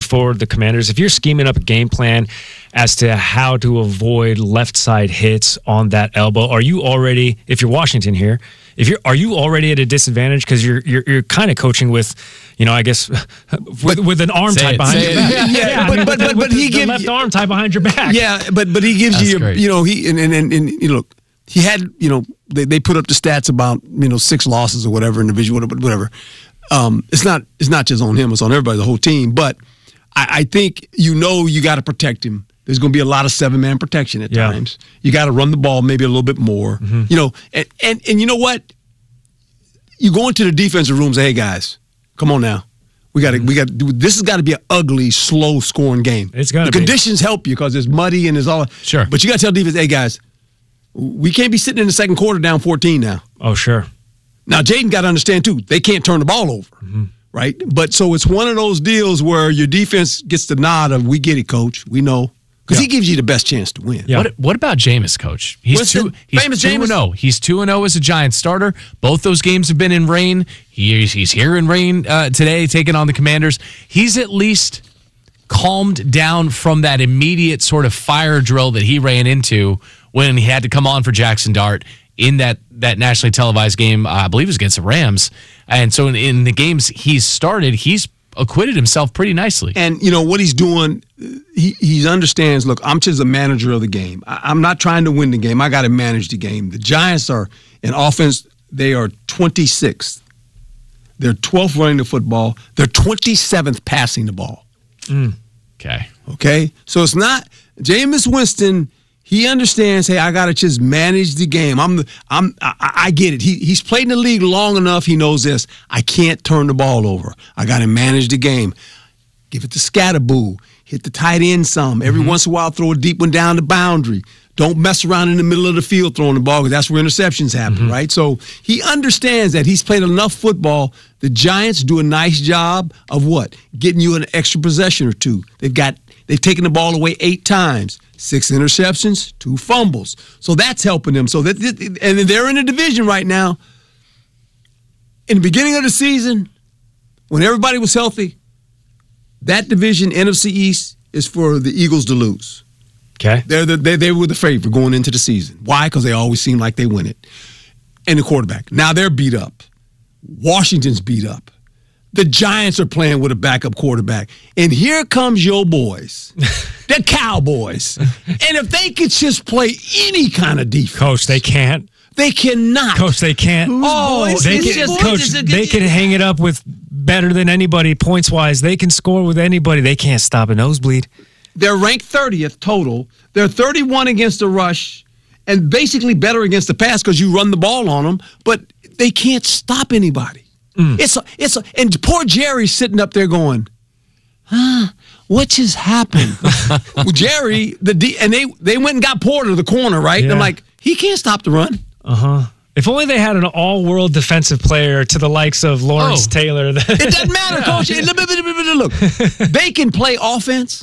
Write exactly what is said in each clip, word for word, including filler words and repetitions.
for the Commanders, if you're scheming up a game plan as to how to avoid left side hits on that elbow, are you already, if you're Washington here, if you're, are you already at a disadvantage because you're you're, you're kind of coaching with, you know, I guess with, with an arm tied behind your back. Yeah, yeah, yeah but, I mean, but, with but, the, but he the gives left arm tied behind your back. Yeah, but but he gives That's you, great. you know, he and and, and, and you know, he had, you know, they, they put up the stats about, you know, six losses or whatever in the division, whatever. whatever. Um, it's not it's not just on him; it's on everybody, the whole team. But I, I think you know you got to protect him. There's going to be a lot of seven man protection at yeah. times. You got to run the ball maybe a little bit more. Mm-hmm. You know, and, and and you know what? You go into the defensive room and say, "Hey guys, come on now, we got to mm-hmm. we got to do this. Has got to be an ugly, slow scoring game. It's got to the be. conditions help you because it's muddy and it's all sure. But you got to tell defense, hey guys, we can't be sitting in the second quarter down fourteen now. Oh sure. Now Jaden got to understand too. They can't turn the ball over, mm-hmm. right? But so it's one of those deals where your defense gets the nod of, "We get it, coach. We know." Because yeah. he gives you the best chance to win. Yeah. What, what about Jameis, Coach? He's Winston, two. He's famous two Jameis. and zero. He's two and zero as a Giants starter. Both those games have been in rain. He's he's here in rain uh, today, taking on the Commanders. He's at least calmed down from that immediate sort of fire drill that he ran into when he had to come on for Jackson Dart in that that nationally televised game. Uh, I believe it was against the Rams. And so in, in the games he's started, he's acquitted himself pretty nicely. And, you know, what he's doing, he, he understands, look, I'm just a manager of the game. I, I'm not trying to win the game. I got to manage the game. The Giants are, in offense, they are twenty-sixth. They're twelfth running the football. They're twenty-seventh passing the ball. Mm. Okay. Okay? So it's not, Jameis Winston, he understands, hey, I got to just manage the game. I'm, the, I'm, I, I get it. He, he's played in the league long enough. He knows this. I can't turn the ball over. I got to manage the game. Give it to Scatterboo. Hit the tight end some. Every mm-hmm. once in a while, throw a deep one down the boundary. Don't mess around in the middle of the field throwing the ball because that's where interceptions happen, mm-hmm. right? So he understands that he's played enough football. The Giants do a nice job of what? Getting you an extra possession or two. They've got they've taken the ball away eight times. Six interceptions, two fumbles. So that's helping them. So that, and they're in a division right now. In the beginning of the season, when everybody was healthy, that division, N F C East, is for the Eagles to lose. Okay. They're the, they, they were the favorite going into the season. Why? Because they always seem like they win it. And the quarterback. Now they're beat up. Washington's beat up. The Giants are playing with a backup quarterback. And here comes your boys, the Cowboys. And if they could just play any kind of defense. Coach, they can't. They cannot. Coach, they can't. Who's oh, boys? they Who's can, boys? Coach, Is it- they can hang it up with better than anybody points-wise. They can score with anybody. They can't stop a nosebleed. They're ranked thirtieth total. They're thirty-one against the rush and basically better against the pass because you run the ball on them, but they can't stop anybody. Mm. It's a, it's a, and poor Jerry's sitting up there going, huh, what just happened? Well, Jerry, the D, and they they went and got Porter the corner, right? Yeah. And I'm like, he can't stop the run. Uh-huh. If only they had an all-world defensive player to the likes of Lawrence oh. Taylor. It doesn't matter, yeah. Coach. Look, they can play offense.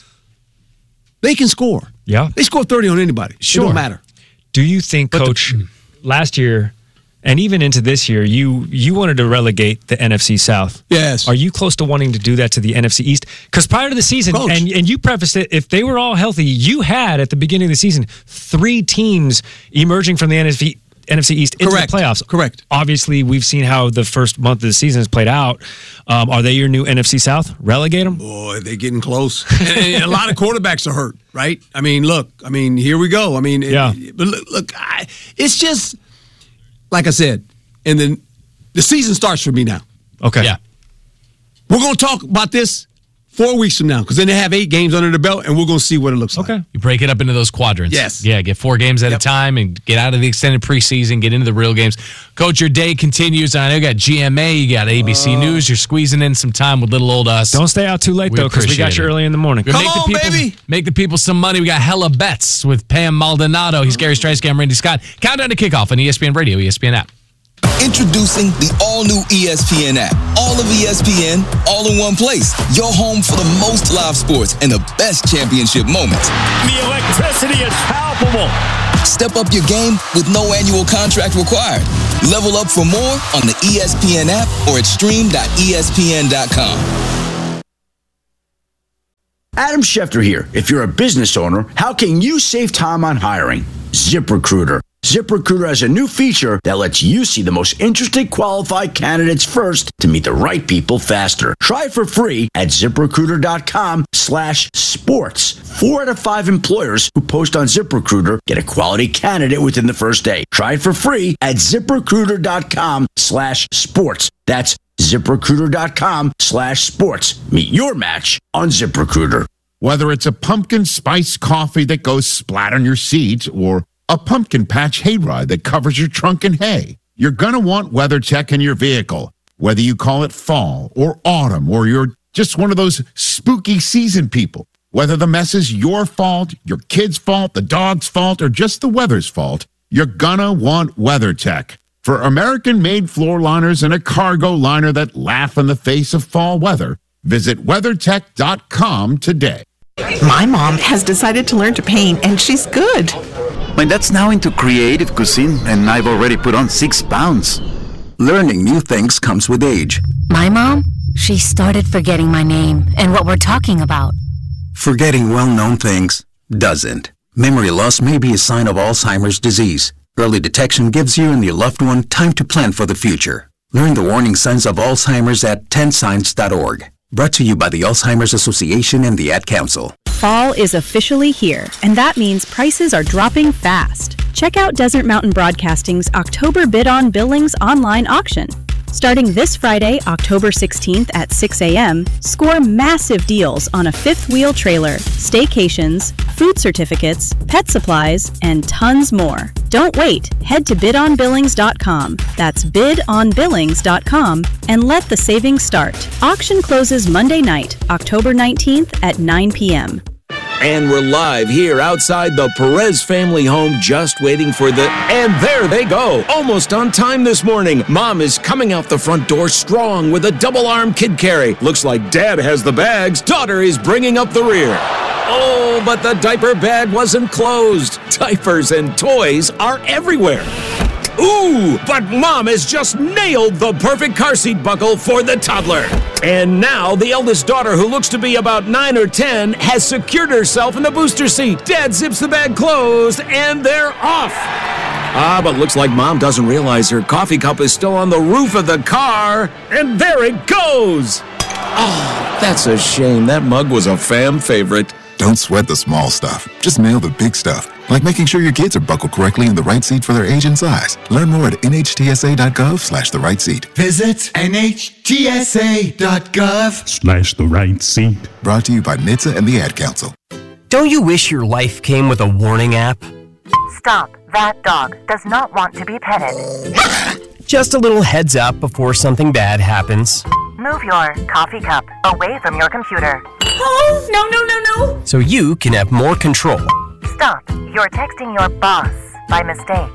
They can score. Yeah. They score thirty on anybody. Sure. It don't matter. Do you think, but Coach, the, last year and even into this year, you you wanted to relegate the N F C South? Yes. Are you close to wanting to do that to the N F C East? Because prior to the season, Coach. and and you prefaced it, if they were all healthy, you had at the beginning of the season three teams emerging from the N F C N F C East into Correct. the playoffs. Correct. Obviously, we've seen how the first month of the season has played out. Um, are they your new N F C South? Relegate them? Boy, they're getting close. And a lot of quarterbacks are hurt, right? I mean, look. I mean, here we go. I mean, yeah. It, but look, look I, it's just like I said. And then the season starts for me now. Okay. Yeah. We're going to talk about this four weeks from now because then they have eight games under the belt, and we're going to see what it looks okay. like. You break it up into those quadrants. Yes. Yeah, get four games at yep. a time and get out of the extended preseason, get into the real games. Coach, your day continues. I know you got G M A, you got A B C uh, News. You're squeezing in some time with little old us. Don't stay out too late, we though, because we got you early in the morning. Come make on, the people, baby. Make the people some money. We got hella bets with Pam Maldonado. He's Gary Streisky. I'm Randy Scott. Countdown to kickoff on E S P N Radio, E S P N app. Introducing the all-new E S P N app. All of E S P N, all in one place. Your home for the most live sports and the best championship moments. The electricity is palpable. Step up your game with no annual contract required. Level up for more on the E S P N app or at stream dot E S P N dot com. Adam Schefter here. If you're a business owner, how can you save time on hiring? ZipRecruiter. ZipRecruiter has a new feature that lets you see the most interesting qualified candidates first to meet the right people faster. Try it for free at ZipRecruiter.com slash sports. Four out of five employers who post on ZipRecruiter get a quality candidate within the first day. Try it for free at ZipRecruiter.com slash sports. That's ZipRecruiter.com slash sports. Meet your match on ZipRecruiter. Whether it's a pumpkin spice coffee that goes splat on your seat or a pumpkin patch hayride that covers your trunk in hay, you're going to want WeatherTech in your vehicle. Whether you call it fall or autumn or you're just one of those spooky season people, whether the mess is your fault, your kid's fault, the dog's fault, or just the weather's fault, you're going to want WeatherTech. For American-made floor liners and a cargo liner that laugh in the face of fall weather, visit WeatherTech dot com today. My mom has decided to learn to paint, and she's good. My dad's now into creative cuisine, and I've already put on six pounds. Learning new things comes with age. My mom, she started forgetting my name and what we're talking about. Forgetting well-known things doesn't. Memory loss may be a sign of Alzheimer's disease. Early detection gives you and your loved one time to plan for the future. Learn the warning signs of Alzheimer's at ten signs dot org. Brought to you by the Alzheimer's Association and the Ad Council. Fall is officially here, and that means prices are dropping fast. Check out Desert Mountain Broadcasting's October Bid-On Billings online auction. Starting this Friday, October sixteenth at six a.m., score massive deals on a fifth-wheel trailer, staycations, food certificates, pet supplies, and tons more. Don't wait. Head to bid on billings dot com. That's bid on billings dot com and let the savings start. Auction closes Monday night, October nineteenth at nine p.m. And we're live here outside the Perez family home, just waiting for the... And there they go! Almost on time this morning. Mom is coming out the front door strong with a double-arm kid carry. Looks like Dad has the bags. Daughter is bringing up the rear. Oh, but the diaper bag wasn't closed. Diapers and toys are everywhere. Ooh, but Mom has just nailed the perfect car seat buckle for the toddler. And now the eldest daughter, who looks to be about nine or ten, has secured herself in the booster seat. Dad zips the bag closed, and they're off. Ah, but looks like Mom doesn't realize her coffee cup is still on the roof of the car. And there it goes. Oh, that's a shame. That mug was a fam favorite. Don't sweat the small stuff. Just nail the big stuff, like making sure your kids are buckled correctly in the right seat for their age and size. Learn more at N H T S A dot gov slash the right seat. Visit N H T S A dot gov slash the right seat. Brought to you by N H T S A and the Ad Council. Don't you wish your life came with a warning app? Stop. That dog does not want to be petted. Just a little heads up before something bad happens. Move your coffee cup away from your computer. Oh, no, no, no, no. So you can have more control. Stop. You're texting your boss by mistake.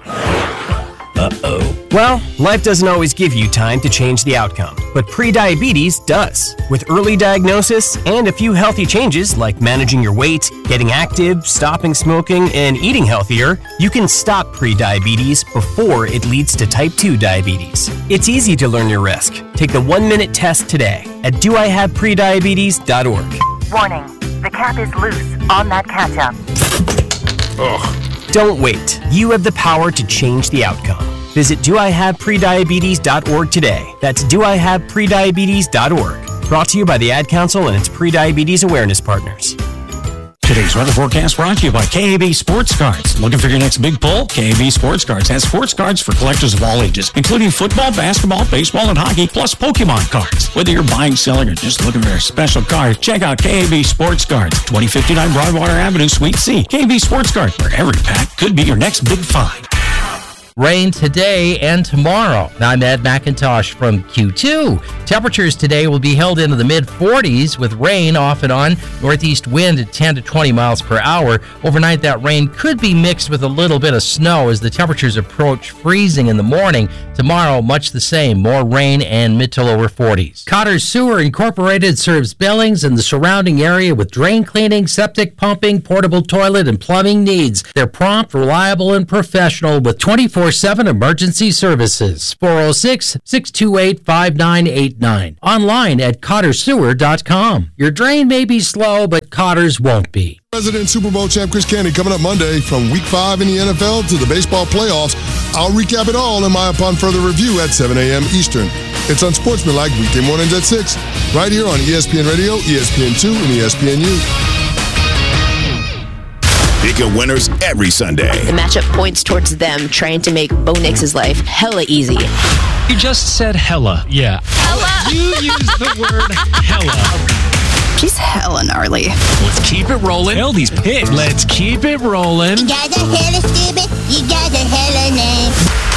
Uh-oh. Well, life doesn't always give you time to change the outcome, but prediabetes does. With early diagnosis and a few healthy changes like managing your weight, getting active, stopping smoking, and eating healthier, you can stop prediabetes before it leads to type two diabetes. It's easy to learn your risk. Take the one-minute test today at do I have prediabetes dot org. Warning, the cap is loose on that ketchup. Ugh. Don't wait. You have the power to change the outcome. Visit do I have prediabetes dot org today. That's do I have prediabetes dot org. Brought to you by the Ad Council and its prediabetes awareness partners. Today's weather forecast brought to you by K A B Sports Cards. Looking for your next big pull? K A B Sports Cards has sports cards for collectors of all ages, including football, basketball, baseball, and hockey, plus Pokemon cards. Whether you're buying, selling, or just looking for a special card, check out K A B Sports Cards, twenty fifty-nine Broadwater Avenue, Suite C. K A B Sports Cards, where every pack could be your next big find. Rain today and tomorrow. I'm Ed McIntosh from Q two. Temperatures today will be held into the mid forties with rain off and on, northeast wind at ten to twenty miles per hour. Overnight, that rain could be mixed with a little bit of snow as the temperatures approach freezing in the morning. Tomorrow, much the same, more rain and mid to lower forties. Cotter's Sewer Incorporated serves Billings and the surrounding area with drain cleaning, septic pumping, portable toilet, and plumbing needs. They're prompt, reliable, and professional with twenty-four twenty-four seven emergency services. four oh six, six two eight, five nine eight nine. Online at cotter sewer dot com. Your drain may be slow, but Cotter's won't be. President Super Bowl champ Chris Canty coming up Monday from week five in the N F L to the baseball playoffs. I'll recap it all in my Upon Further Review at seven a.m. Eastern. It's Unsportsmanlike weekday mornings at six, right here on E S P N Radio, E S P N two, and E S P N U. Pick your winners every Sunday. The matchup points towards them trying to make Bo Nix's life hella easy. You just said hella. Yeah. Hella? You used the word hella. She's hella gnarly. Let's keep it rolling. Tell these pigs. Let's keep it rolling. You guys are hella stupid. You guys are hella lame.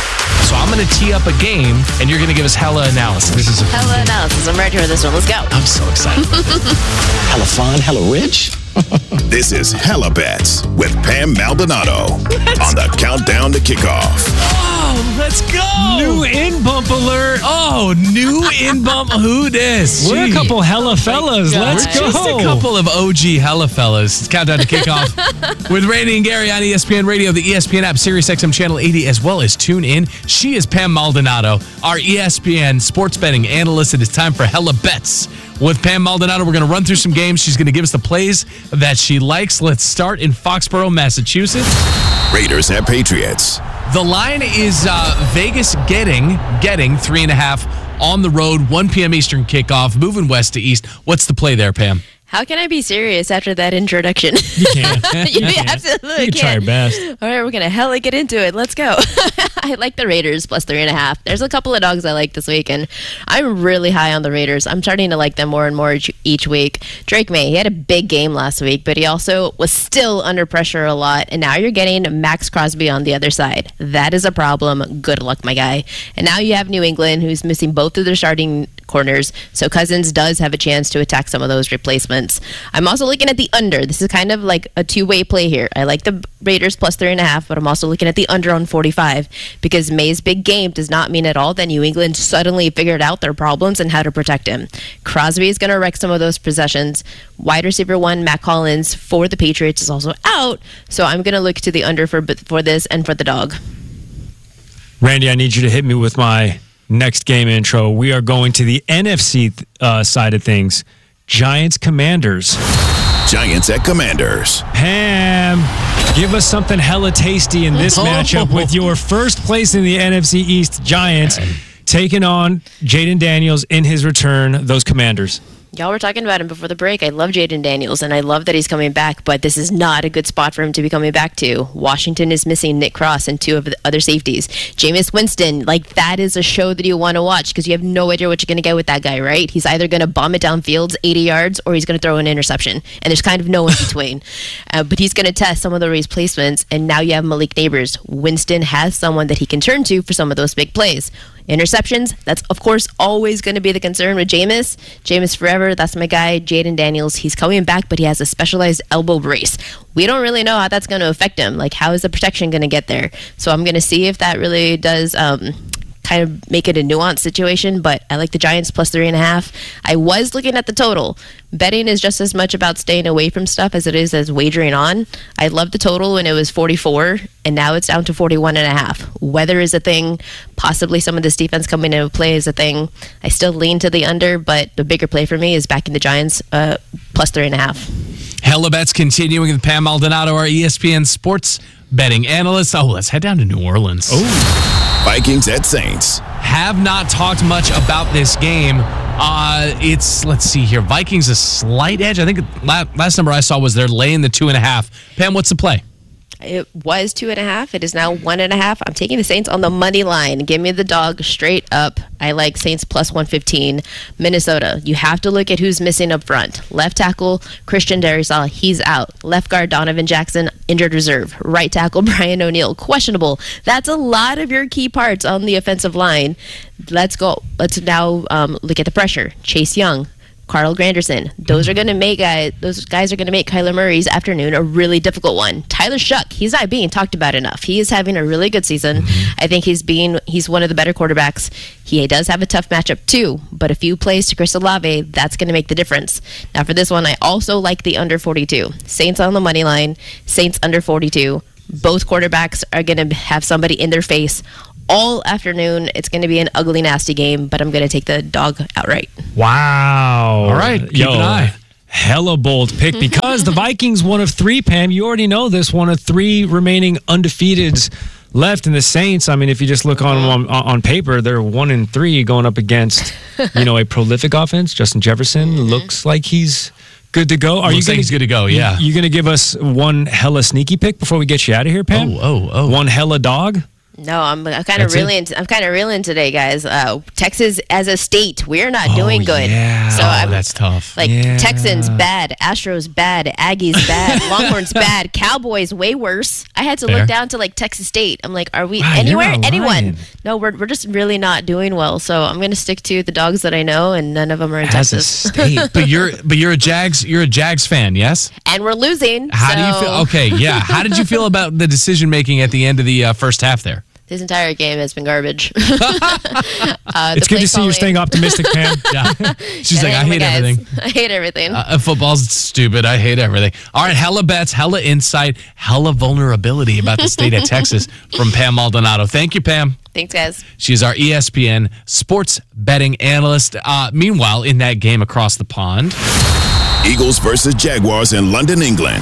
So I'm going to tee up a game, and you're going to give us hella analysis. This is a Hella analysis. I'm ready for this one. Let's go. I'm so excited. Hella fun, hella rich. This is Hella Bets with Pam Maldonado on the countdown to kickoff. Oh, let's go. New in-bump alert. Oh, new in-bump. Who dis? We're a couple hella fellas. Let's We're go. Just a couple of O G hella fellas. It's countdown to kickoff with Randy and Gary on E S P N Radio, the E S P N app, Sirius X M Channel eighty, as well as Tune In. She is Pam Maldonado, our E S P N sports betting analyst. It is time for Hella Bets with Pam Maldonado. We're going to run through some games. She's going to give us the plays that she likes. Let's start in Foxborough, Massachusetts. Raiders at Patriots. The line is uh, Vegas getting getting three and a half on the road, one p.m. Eastern kickoff, moving west to east. What's the play there, Pam? How can I be serious after that introduction? You can't. you You absolutely can can't. try your best. All right, we're going to hella get into it. Let's go. I like the Raiders plus three and a half. There's a couple of dogs I like this week, and I'm really high on the Raiders. I'm starting to like them more and more each, each week. Drake May, he had a big game last week, but he also was still under pressure a lot, and now you're getting Max Crosby on the other side. That is a problem. Good luck, my guy. And now you have New England, who's missing both of their starting corners, so Cousins does have a chance to attack some of those replacements. I'm also looking at the under. This is kind of like a two-way play here. I like the Raiders plus three and a half, but I'm also looking at the under on forty-five because May's big game does not mean at all that New England suddenly figured out their problems and how to protect him. Crosby is going to wreck some of those possessions. Wide receiver one, Matt Collins, for the Patriots is also out, so I'm going to look to the under for, for this and for the dog. Randy, I need you to hit me with my next game intro. We are going to the N F C uh, side of things. Giants Commanders. Giants at Commanders. Pam, give us something hella tasty in this matchup with your first place in the N F C East Giants taking on Jaden Daniels in his return, those Commanders. Y'all were talking about him before the break. I love Jaden Daniels, and I love that he's coming back, but this is not a good spot for him to be coming back to. Washington is missing Nick Cross and two of the other safeties. Jameis Winston, like, that is a show that you want to watch because you have no idea what you're going to get with that guy, right? He's either going to bomb it downfield eighty yards or he's going to throw an interception, and there's kind of no in between. uh, but he's going to test some of the replacements, and now you have Malik Neighbors. Winston has someone that he can turn to for some of those big plays. Interceptions, that's, of course, always going to be the concern with Jameis. Jameis forever, that's my guy. Jaden Daniels, he's coming back, but he has a specialized elbow brace. We don't really know how that's going to affect him. Like, how is the protection going to get there? So I'm going to see if that really does um, kind of make it a nuanced situation, but I like the Giants plus three and a half. I was looking at the total. Betting is just as much about staying away from stuff as it is as wagering on. I loved the total when it was forty-four, and now it's down to forty-one and a half. Weather is a thing. Possibly some of this defense coming into play is a thing. I still lean to the under, but the bigger play for me is backing the Giants uh, plus three and a half. Hella Bets continuing with Pam Maldonado, our E S P N sports betting analyst. Oh, let's head down to New Orleans. Oh, Vikings at Saints. Have not talked much about this game. Uh, it's, let's see here, Vikings a slight edge. I think last number I saw was they're laying the two and a half. Pam, what's the play? It was two and a half. It is now one and a half. I'm taking the Saints on the money line. Give me the dog straight up. I like Saints plus one fifteen. Minnesota, you have to look at who's missing up front. Left tackle, Christian Darrisaw, he's out. Left guard, Donovan Jackson, injured reserve. Right tackle, Brian O'Neill, questionable. That's a lot of your key parts on the offensive line. Let's go. Let's now um, look at the pressure. Chase Young, Carl Granderson. Those are going to make guys. Those guys are going to make Kyler Murray's afternoon a really difficult one. Tyler Shuck, he's not being talked about enough. He is having a really good season. Mm-hmm. I think he's being he's one of the better quarterbacks. He does have a tough matchup too, but a few plays to Chris Olave, that's going to make the difference. Now for this one, I also like the under forty-two. Saints on the money line. Saints under forty-two. Both quarterbacks are going to have somebody in their face all afternoon. It's going to be an ugly, nasty game, but I'm going to take the dog outright. Wow. All right. Keep Yo, an eye. Hella bold pick because the Vikings, one of three, Pam, you already know this, one of three remaining undefeateds left in the Saints. I mean, if you just look on, on on paper, they're one and three going up against, you know, a prolific offense. Justin Jefferson mm-hmm. looks like he's good to go. Are looks you gonna, like he's good to go, yeah. You, you going to give us one hella sneaky pick before we get you out of here, Pam? Oh, oh, oh. One hella dog? No, I'm, I'm kind of reeling. I'm kind of reeling today, guys. Uh, Texas as a state, we're not oh, doing good. Yeah. So oh, I'm, that's tough. Like yeah. Texans bad, Astros bad, Aggies bad, Longhorns bad, Cowboys way worse. I had to Fair. look down to like Texas State. I'm like, are we wow, anywhere? You're not Anyone? lying. No, we're we're just really not doing well. So I'm gonna stick to the dogs that I know, and none of them are in as Texas. A state. but you're but you're a Jags you're a Jags fan, yes? And we're losing. How so do you feel? Okay, yeah. How did you feel about the decision making at the end of the uh, first half there? This entire game has been garbage. uh, it's good to see you're staying optimistic, Pam. Yeah. She's like, I hate guys. everything. I hate everything. Uh, football's stupid. I hate everything. All right, hella bets, hella insight, hella vulnerability about the state of Texas from Pam Maldonado. Thank you, Pam. Thanks, guys. She's our E S P N sports betting analyst. Uh, meanwhile, in that game across the pond, Eagles versus Jaguars in London, England.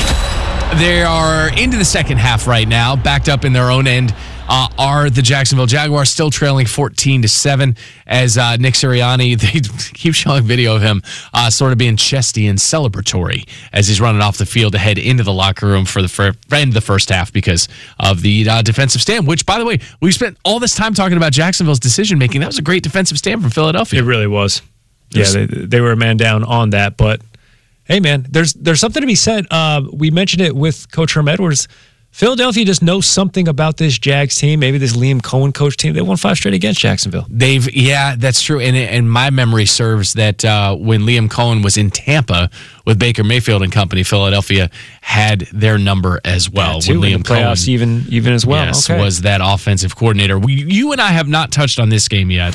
They are into the second half right now, backed up in their own end. Uh, are the Jacksonville Jaguars still trailing fourteen to seven as uh, Nick Sirianni, they keep showing video of him uh, sort of being chesty and celebratory as he's running off the field to head into the locker room for the fir- end of the first half because of the uh, defensive stand, which, by the way, we spent all this time talking about Jacksonville's decision-making. That was a great defensive stand from Philadelphia. It really was. Yeah, they, they were a man down on that, but hey, man, there's there's something to be said. Uh, we mentioned it with Coach Herm Edwards. Philadelphia just knows something about this Jags team, maybe this Liam Cohen coach team. They won five straight against Jacksonville. They've, yeah, that's true. And, and my memory serves that uh, when Liam Cohen was in Tampa with Baker Mayfield and company, Philadelphia had their number as well. Yeah, too, when Liam in the playoffs Cohen, even even as well. Yes, okay. was that offensive coordinator. We, you and I have not touched on this game yet.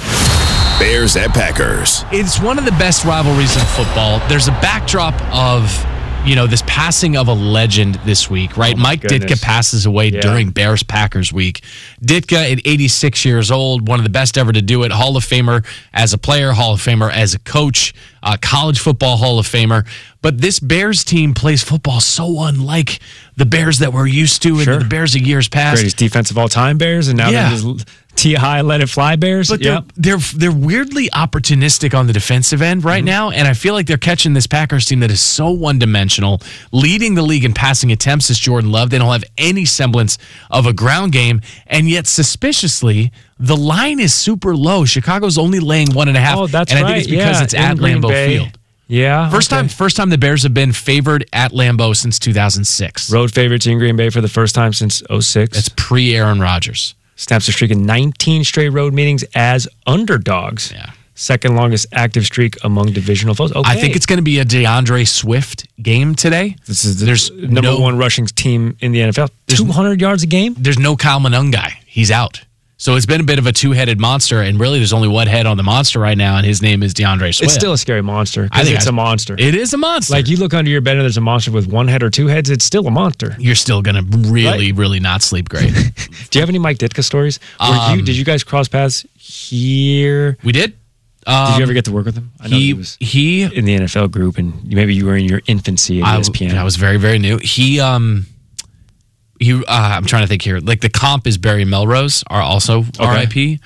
Bears at Packers. It's one of the best rivalries in football. There's a backdrop of, you know, this passing of a legend this week, right? Oh Mike goodness. Ditka passes away yeah. during Bears-Packers week. Ditka, at eighty-six years old, one of the best ever to do it, Hall of Famer as a player, Hall of Famer as a coach, uh, college football Hall of Famer. But this Bears team plays football so unlike the Bears that we're used to Sure. and the Bears of years past. Greatest defense of all time Bears, and now Yeah. they're just T-high, let it fly Bears. But yep. they're, they're they're weirdly opportunistic on the defensive end right mm-hmm. now, and I feel like they're catching this Packers team that is so one-dimensional, leading the league in passing attempts is Jordan Love. They don't have any semblance of a ground game, and yet suspiciously, the line is super low. Chicago's only laying one and a half, Oh, that's and I right. think it's because yeah. it's In at Green Lambeau Bay. Field. Yeah. First okay. time, first time the Bears have been favored at Lambeau since two thousand six. Road favorites in Green Bay for the first time since oh six. That's pre-Aaron Rodgers. Snaps a streak of nineteen straight road meetings as underdogs. Yeah. Second longest active streak among divisional foes. Okay. I think it's going to be a DeAndre Swift game today. This is the There's number no, one rushing team in the N F L. two hundred yards a game? There's no Kyle Monungai. He's out. So it's been a bit of a two-headed monster, and really there's only one head on the monster right now, and his name is DeAndre Swift. It's still a scary monster. I think it's I, a monster. It is a monster. Like you look under your bed and there's a monster with one head or two heads, it's still a monster. You're still going to really, right? really not sleep great. Do you have any Mike Ditka stories? Were Um, you, did you guys cross paths here? We did. Um, did you ever Um, get to work with him? I know he, he was he in the N F L group, and maybe you were in your infancy at I, E S P N. I was very, very new. He, um, he. Uh, I'm trying to think here. Like the comp is Barry Melrose, are also Okay. R I P.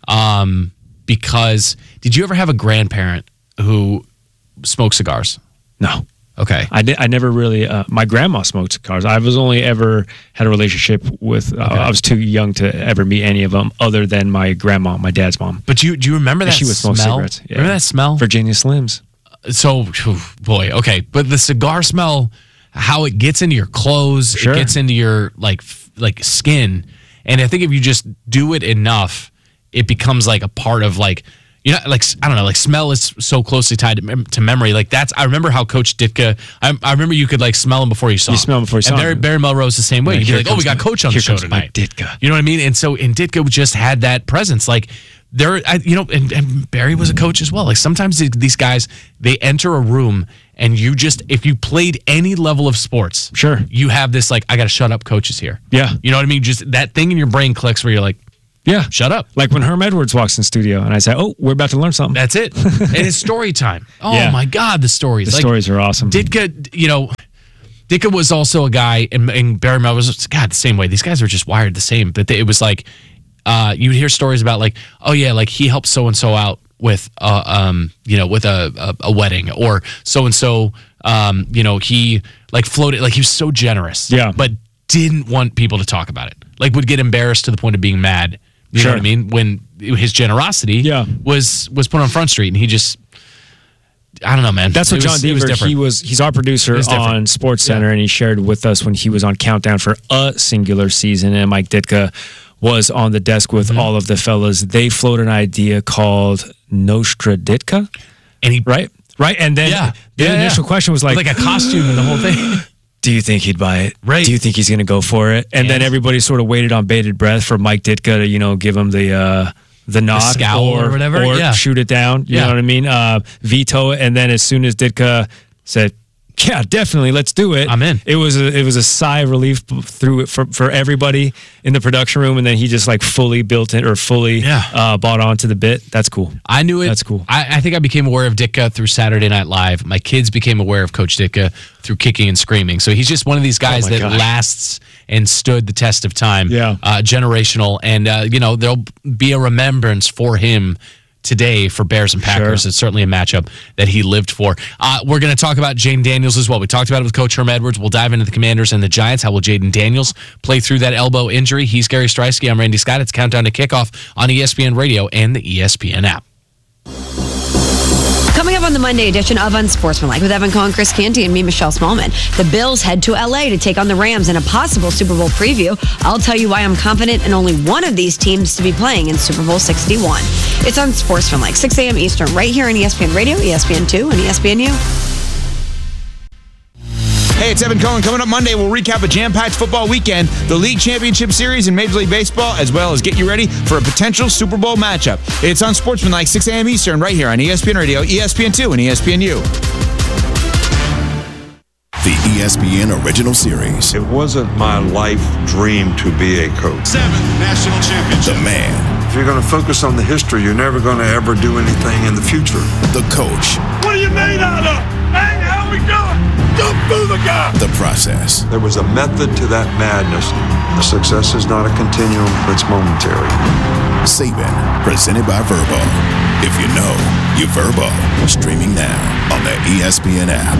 Um, because did you ever have a grandparent who smoked cigars? No. Okay. I, did, I never really, uh, my grandma smoked cigars. I was only ever had a relationship with, uh, Okay. I was too young to ever meet any of them other than my grandma, my dad's mom. But you do you remember that she would smoke smell? cigarettes. Yeah. Remember that smell? Virginia Slims. So, whew, boy, okay. But the cigar smell, how it gets into your clothes, Sure. it gets into your like f- like skin. And I think if you just do it enough, it becomes like a part of like, you know, like, I don't know, like smell is so closely tied to, mem- to memory. Like that's, I remember how Coach Ditka, I, I remember you could like smell him before you saw You him. smell him before you saw and Barry, him. Barry Melrose the same way. Like, You'd be here like, oh, we comes got my- Coach on here the show comes my tonight. Ditka. You know what I mean? And so, and Ditka just had that presence. Like there, I, you know, and, and Barry was a coach as well. Like sometimes these guys, they enter a room and you just, if you played any level of sports, sure, you have this like, I got to shut up, coaches here. Yeah, you know what I mean. Just that thing in your brain clicks where you're like, yeah, shut up. Like when Herm Edwards walks in studio and I say, oh, we're about to learn something. That's it. And it's story time. Oh yeah. my God, the stories. The like, stories are awesome. Ditka, you know, Ditka was also a guy, and, and Barry Mel was, God, the same way. These guys are just wired the same. But they, it was like, uh, you would hear stories about like, oh yeah, like he helped so-and-so out with, uh, um, you know, with a, a, a wedding, or so-and-so, um, you know, he like floated, like he was so generous. Yeah. But didn't want people to talk about it. Like would get embarrassed to the point of being mad. You sure. know what I mean? When his generosity yeah. was was put on Front Street, and he just, I don't know, man. That's what it John was, Deaver, was he was, he's our producer on Sports Center, yeah. and he shared with us when he was on Countdown for a singular season, and Mike Ditka was on the desk with mm-hmm. all of the fellas. They floated an idea called Nostra Ditka. And he, right? Right? And then yeah. the yeah, initial yeah. question was like, like a costume and the whole thing. Do you think he'd buy it? Right. Do you think he's going to go for it? And, and then everybody sort of waited on bated breath for Mike Ditka to, you know, give him the uh, the nod, the scowl or, or whatever, or yeah. shoot it down. You yeah. know what I mean? Uh, veto it. And then as soon as Ditka said, "Yeah, definitely, let's do it," I'm in. It was a, it was a sigh of relief through it for for everybody in the production room, and then he just like fully built it or fully yeah. uh, bought onto the bit. That's cool. I knew it. That's cool. I, I think I became aware of Ditka through Saturday Night Live. My kids became aware of Coach Ditka through Kicking and Screaming. So he's just one of these guys oh that gosh. lasts and stood the test of time. Yeah, uh, generational, and uh, you know there'll be a remembrance for him today for Bears and Packers. Sure. It's certainly a matchup that he lived for. Uh, we're going to talk about Jaden Daniels as well. We talked about it with Coach Herm Edwards. We'll dive into the Commanders and the Giants. How will Jaden Daniels play through that elbow injury? He's Gary Streisky. I'm Randy Scott. It's Countdown to Kickoff on E S P N Radio and the E S P N app. Coming up on the Monday edition of Unsportsmanlike with Evan Cohen, Chris Canty, and me, Michelle Smallman. The Bills head to L A to take on the Rams in a possible Super Bowl preview. I'll tell you why I'm confident in only one of these teams to be playing in Super Bowl sixty-one. It's Unsportsmanlike, six a.m. Eastern, right here on E S P N Radio, E S P N two, and E S P N U. Hey, it's Evan Cohen. Coming up Monday, we'll recap a jam-packed football weekend, the League Championship Series in Major League Baseball, as well as get you ready for a potential Super Bowl matchup. It's on Sportsmanlike, six a.m. Eastern, right here on E S P N Radio, E S P N two, and E S P N U. The E S P N Original Series. It wasn't my life dream to be a coach. Seventh national championship. The man. If you're going to focus on the history, you're never going to ever do anything in the future. The coach. What are you made out of? Hey, how we doing? Jump through the gap. The process. There was a method to that madness. The success is not a continuum, it's momentary. Saban, presented by Verbo. If you know, you Verbo. Streaming now on the E S P N app.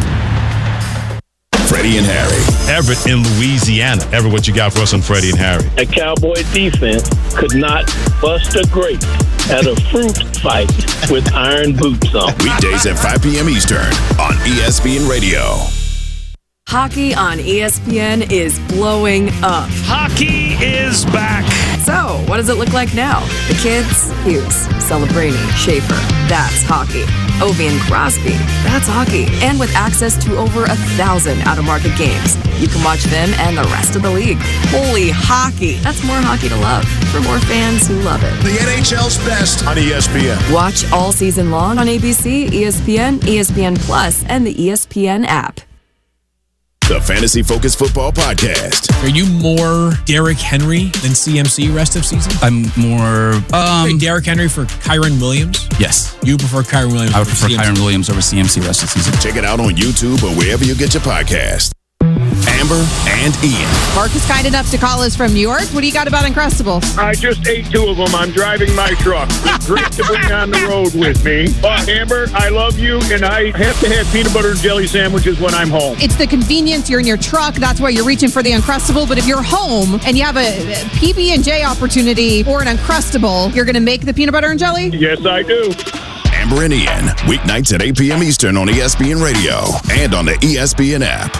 Freddie and Harry. Everett in Louisiana. Everett, what you got for us on Freddie and Harry? A Cowboy defense could not bust a grape at a fruit fight with iron boots on. Weekdays at five p.m. Eastern on E S P N Radio. Hockey on E S P N is blowing up. Hockey is back. So, what does it look like now? The kids? Hughes, Celebrini, Schaefer. That's hockey. Ovi and Crosby. That's hockey. And with access to over a thousand out-of-market games, you can watch them and the rest of the league. Holy hockey. That's more hockey to love for more fans who love it. The N H L's best on E S P N. Watch all season long on A B C, E S P N, E S P N Plus, and the E S P N app. The Fantasy Focus Football Podcast. Are you more Derrick Henry than C M C rest of season? I'm more... Um, Derrick Henry for Kyron Williams? Yes. You prefer Kyron Williams I would prefer C M C? Kyron Williams over C M C rest of season. Check it out on YouTube or wherever you get your podcast. Amber and Ian. Marcus kind enough to call us from New York. What do you got about Uncrustables? I just ate two of them. I'm driving my truck. It's great to bring on the road with me. But Amber, I love you, and I have to have peanut butter and jelly sandwiches when I'm home. It's the convenience. You're in your truck. That's why you're reaching for the Uncrustable. But if you're home and you have a P B and J opportunity or an Uncrustable, you're going to make the peanut butter and jelly? Yes, I do. Amber and Ian, weeknights at eight p.m. Eastern on E S P N Radio and on the E S P N app.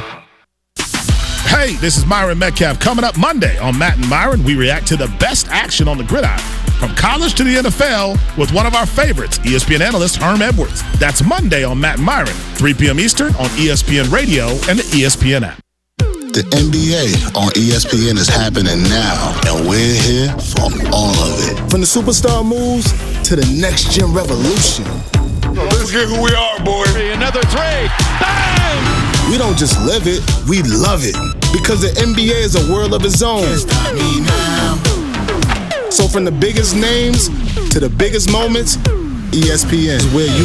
Hey, this is Myron Metcalf. Coming up Monday on Matt and Myron, we react to the best action on the gridiron, from college to the N F L, with one of our favorites, E S P N analyst Herm Edwards. That's Monday on Matt and Myron, three p.m. Eastern on E S P N Radio and the E S P N app. The N B A on E S P N is happening now, and we're here for all of it. From the superstar moves to the next gen revolution. Let's get who we are, boy. Another three. Bang! We don't just live it, we love it. Because the N B A is a world of its own. So from the biggest names to the biggest moments, E S P N is where you